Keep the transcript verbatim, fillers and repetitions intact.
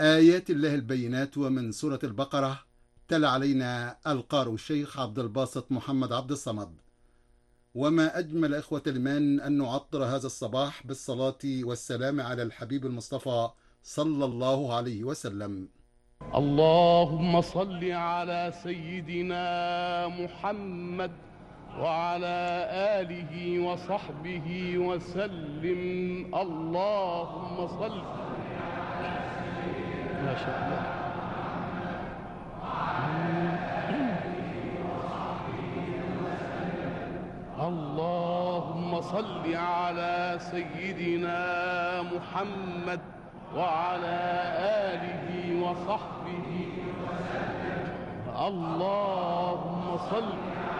آيات الله البينات. ومن سورة البقرة تلا علينا القارئ الشيخ عبد الباسط محمد عبد الصمد. وما أجمل إخوة الإيمان أن نعطر هذا الصباح بالصلاة والسلام على الحبيب المصطفى صلى الله عليه وسلم. اللهم صل على سيدنا محمد وعلى آله وصحبه وسلم. اللهم صل. ما شاء الله. اللهم صل على سيدنا محمد وعلى آله وصحبه وسلم. اللهم صل